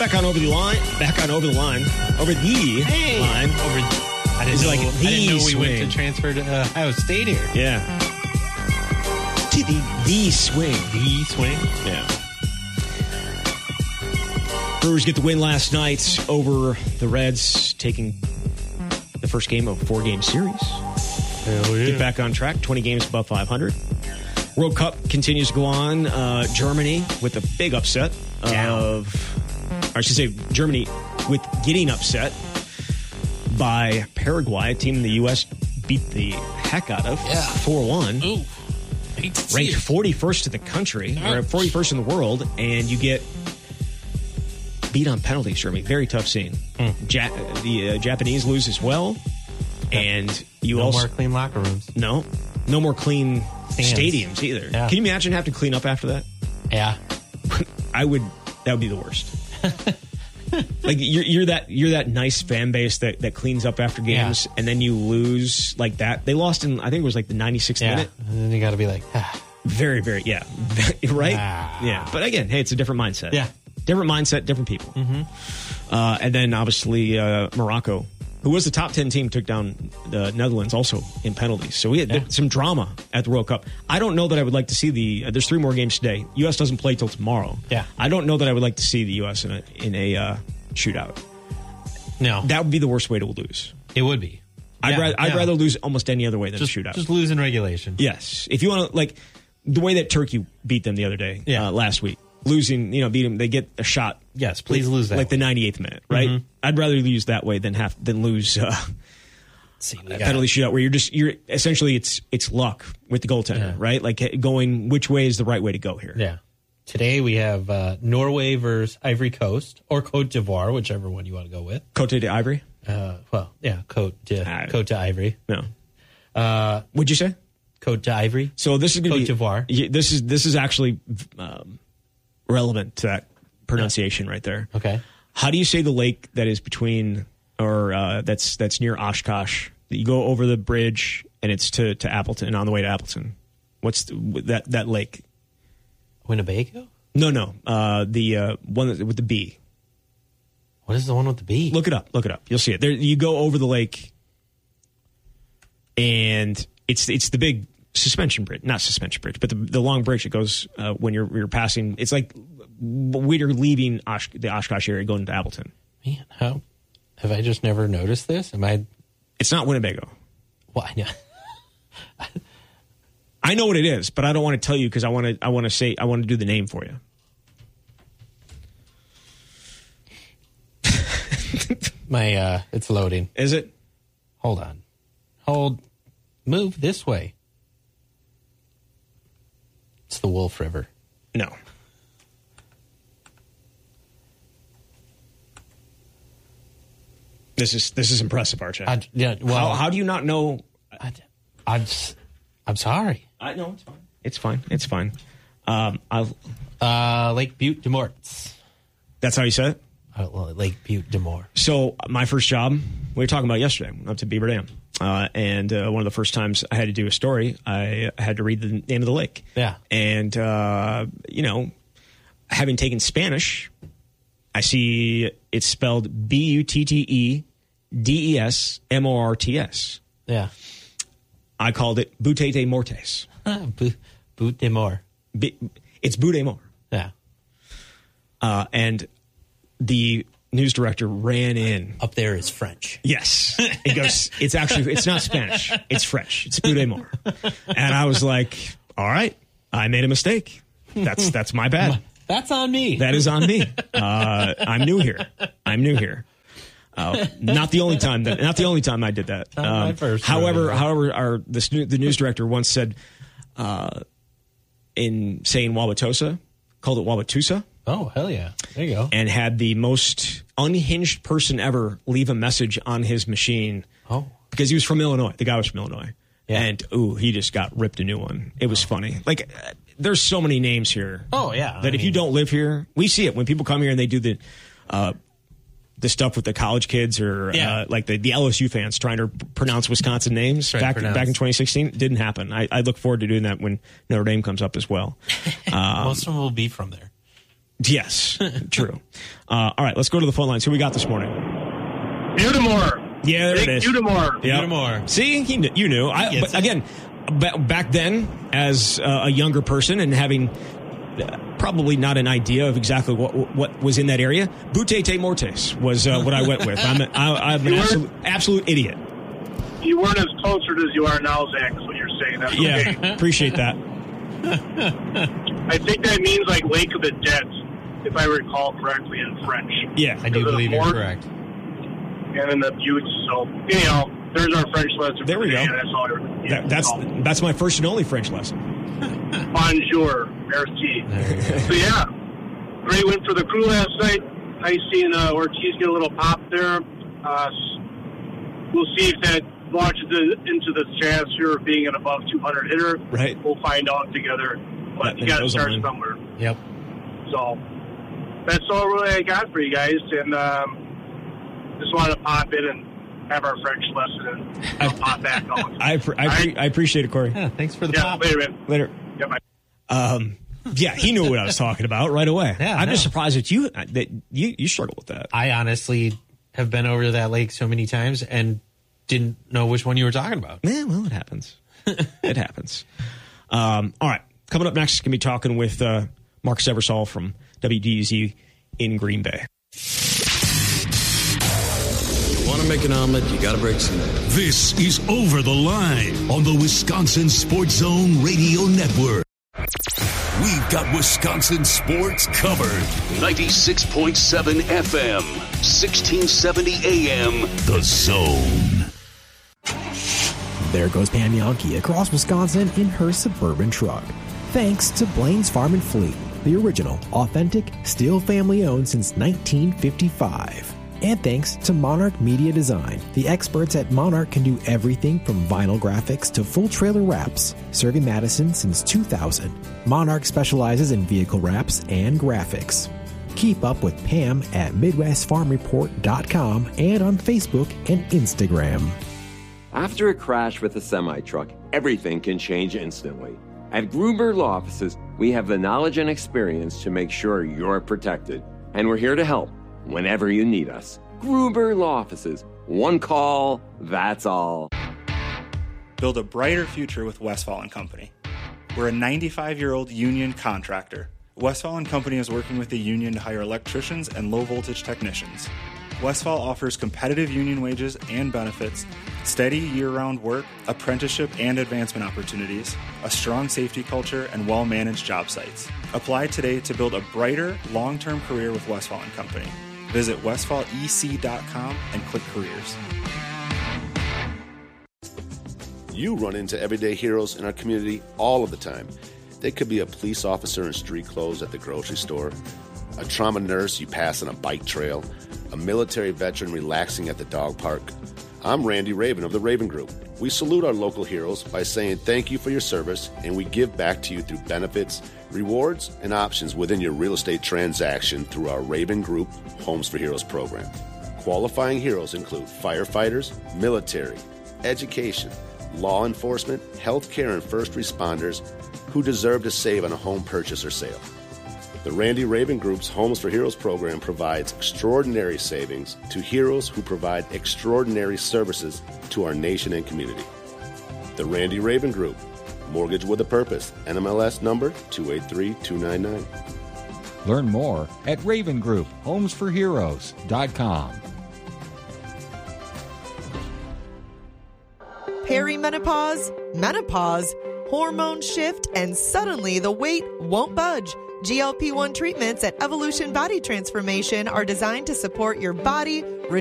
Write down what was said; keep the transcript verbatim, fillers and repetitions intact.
Back on over the line. Back on over the line. Over the hey. line. Over. I didn't It's know. like I didn't know we swing. went to transfer to uh, Ohio State here. Yeah. To the the swing. The swing. Yeah. Brewers get the win last night over the Reds, taking the first game of a four-game series. Hell yeah. Get back on track, twenty games above five hundred. World Cup continues to go on. Uh, Germany with a big upset of, or I should say Germany with getting upset by Paraguay, a team the U S beat the heck out of, Yeah. four one. Ooh. Hate to see Ranked it. forty-first in the country, or Ouch. forty-first in the world, and you get beat on penalties, Germany. Very tough scene. Mm. Ja- the uh, Japanese lose as well, and you No also... more clean locker rooms. No. No more clean Stands. stadiums either. Yeah. Can you imagine having to clean up after that? Yeah. I would. That would be the worst. Like you're, you're that you're that nice fan base that, that cleans up after games, Yeah. and then you lose like that. They lost in I think it was like the ninety-sixth Yeah. minute. And then you got to be like, ah. Very very yeah right Ah. yeah. But again, hey, it's a different mindset. Yeah. Different mindset, different people. Mm-hmm. Uh, and then obviously uh, Morocco, who was the top ten team, took down the Netherlands also in penalties. So we had Yeah. some drama at the World Cup. I don't know that I would like to see the. Uh, there's three more games today. U S doesn't play till tomorrow. Yeah. I don't know that I would like to see the U S in a in a uh, shootout. No. That would be the worst way to lose. It would be. I'd, Yeah, rather, I'd yeah. rather lose almost any other way than just, a shootout. Just lose in regulation. Yes, if you want to, like the way that Turkey beat them the other day, Yeah. uh, last week, losing, you know, beat them, they get a shot. Yes, please lose that like the ninety-eighth minute, right? Mhm. I'd rather lose that way than have than lose uh, Let's see, we a got- penalty shootout where you're just you're essentially it's it's luck with the goaltender, Yeah. right? Like going which way is the right way to go here. Yeah. Today we have uh, Norway versus Ivory Coast or Cote d'Ivoire, whichever one you want to go with. Cote d'Ivory? Uh, well, yeah, Cote de, Ah. Cote d'Ivory. No. Uh, What'd you say? Cote d'Ivory. So this is going Cote to be d'Ivoire. y- This is this is actually um, relevant to that pronunciation right there. Okay. How do you say the lake that is between or uh, that's that's near Oshkosh? That you go over the bridge and it's to, to Appleton on the way to Appleton. What's the, that that lake? Winnebago? No, no, uh, the uh, one that, with the B. What is the one with the B? Look it up. Look it up. You'll see it. There, you go over the lake, and it's it's the big suspension bridge, not suspension bridge, but the, the long bridge that goes uh, when you're you're passing. It's like when you're leaving Osh, the Oshkosh area going to Appleton. Man, how have I just never noticed this? Am I? It's not Winnebago. Well, I know. I know what it is, but I don't want to tell you because I want to. I want to say. I want to do the name for you. My, uh, it's loading. Is it? Hold on. Hold. Move this way. It's the Wolf River. No. This is this is impressive, Archie. I, yeah, well, how, how do you not know? I, I'm, s- I'm sorry. I know it's fine. It's fine. It's fine. Um, I'll. Uh, Lake Butte de Morts. That's how you said it. Uh, well, Lake Butte de Mort. So my first job, we were talking about yesterday, went up to Beaver Dam. Uh, and uh, one of the first times I had to do a story, I had to read the name of the lake. Yeah. And, uh, you know, having taken Spanish, I see it's spelled B U T T E D E S M O R T S. Yeah. I called it Butte de Mortes. Bu- Butte de Mort. B- it's Butte de Mort. Yeah. Uh, and the news director ran in. Up there is French. Yes. He goes, it's actually, it's not Spanish. It's French. It's Butte de Mort. And I was like, all right, I made a mistake. That's, that's my bad. That's on me. That is on me. Uh, I'm new here. I'm new here. Uh, not the only time that, not the only time I did that. Not my first however, rodeo. however, our, the, the news director once said, uh, in saying Wauwatosa, called it Wauwatosa. Oh, hell yeah. There you go. And had the most unhinged person ever leave a message on his machine. Oh. Because he was from Illinois. The guy was from Illinois. Yeah. And, ooh, he just got ripped a new one. It was funny. Like, uh, there's so many names here. Oh, yeah. That I if you mean- don't live here, we see it when people come here and they do the uh, the stuff with the college kids or Yeah. uh, like the, the L S U fans trying to p- pronounce Wisconsin names. Try to Back pronounce. back in twenty sixteen, it didn't happen. I, I look forward to doing that when Notre Dame comes up as well. Um, Most of them will be from there. Yes, true. Uh, all right, let's go to the phone lines. Who we got this morning? Udemore. Yeah, there Big it is. Udemore. Yep. Udemore. See, he kn- you knew. I, but again, b- back then, as uh, a younger person and having uh, probably not an idea of exactly what what was in that area, Butete Mortes was uh, what I went with. I'm, a, I, I'm an absolute, absolute idiot. You weren't as cultured as you are now, Zach, is what you're saying. That's okay. Yeah, appreciate that. I think that means like Lake of the Dead, if I recall correctly in French. Yeah, I do believe you're Fort, correct. And in the Buttes, so, you know, there's our French lesson. There we go. That's, all yeah, that, that's so. that's my first and only French lesson. Bonjour, merci. So, yeah, great win for the crew last night. Nice seeing uh, Ortiz get a little pop there. Uh, we'll see if that launches into the stratosphere of being an above two hundred hitter. Right. We'll find out together. But That you got to goes start on. somewhere. Yep. So that's all really I got for you guys. And um, just wanted to pop in and have our French lesson and I'll pop back on. I, pre- I, pre- I appreciate it, Corey. Yeah, thanks for the Yeah, pop. later, man. Later. Yeah, bye. Um, yeah, he knew what I was talking about right away. Yeah, I'm no. just surprised that you that you you struggle with that. I honestly have been over to that lake so many times and didn't know which one you were talking about. Yeah, well, it happens. It happens. Um, all right, coming up next, going to be talking with uh, Marcus Eversole from W D U Z in Green Bay. You want to make an omelet, you got to break some eggs. This is Over the Line on the Wisconsin Sports Zone Radio Network. We've got Wisconsin sports covered. ninety-six point seven F M, sixteen seventy A M. The Zone. There goes Pam Yankee across Wisconsin in her Suburban truck. Thanks to Blaine's Farm and Fleet, the original, authentic, still family-owned since nineteen fifty-five. And thanks to Monarch Media Design. The experts at Monarch can do everything from vinyl graphics to full trailer wraps. Serving Madison since two thousand. Monarch specializes in vehicle wraps and graphics. Keep up with Pam at Midwest Farm Report dot com and on Facebook and Instagram. After a crash with a semi-truck, everything can change instantly. At Gruber Law Offices, we have the knowledge and experience to make sure you're protected. And we're here to help whenever you need us. Gruber Law Offices. One call, that's all. Build a brighter future with Westfall and Company. We're a ninety-five-year-old union contractor. Westfall and Company is working with the union to hire electricians and low-voltage technicians. Westfall offers competitive union wages and benefits, steady year-round work, apprenticeship and advancement opportunities, a strong safety culture, and well-managed job sites. Apply today to build a brighter, long-term career with Westfall and Company. Visit westfall e c dot com and click careers. You run into everyday heroes in our community all of the time. They could be a police officer in street clothes at the grocery store, a trauma nurse you pass on a bike trail, a military veteran relaxing at the dog park. I'm Randy Raven of the Raven Group. We salute our local heroes by saying thank you for your service, and we give back to you through benefits, rewards, and options within your real estate transaction through our Raven Group Homes for Heroes program. Qualifying heroes include firefighters, military, education, law enforcement, healthcare, and first responders who deserve to save on a home purchase or sale. The Randy Raven Group's Homes for Heroes program provides extraordinary savings to heroes who provide extraordinary services to our nation and community. The Randy Raven Group, Mortgage with a Purpose, N M L S number two eight three two nine nine. Learn more at Raven Group Homes for Heroes dot com. Perimenopause, menopause, hormone shift, and suddenly the weight won't budge. G L P one treatments at Evolution Body Transformation are designed to support your body,